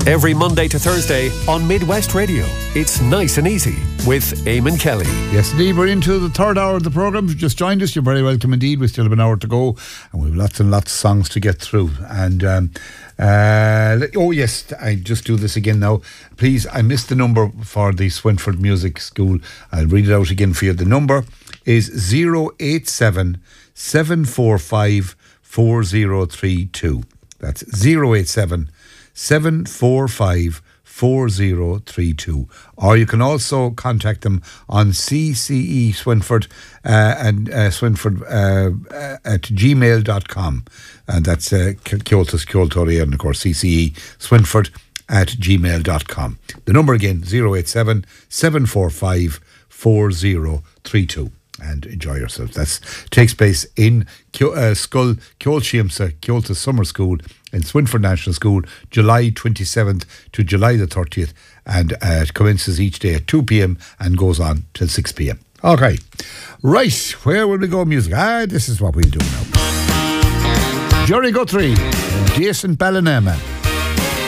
Every Monday to Thursday on Midwest Radio. It's Nice and Easy with Eamon Kelly. Yes, indeed. We're into the third hour of the programme. If you've just joined us, you're very welcome indeed. We still have an hour to go, and we have lots and lots of songs to get through. And oh yes, I just do this again now. Please, I missed the number for the Swinford Music School. I'll read it out again for you. The number is 087 745 4032. That's 087 745 4032. Or you can also contact them on CCE Swinford and Swinford at gmail.com. And that's Kyoto's Kyotori, and of course CCE Swinford at gmail.com. The number again, 087 745 4032. And enjoy yourself. That takes place in Scull Kyoto Kyoto Summer School in Swinford National School, July 27th to July the 30th, and it commences each day at 2 p.m. and goes on till 6 p.m. Okay, right, where will we go music? This is what we'll do now. Jerry Guthrie, Jason Ballinama.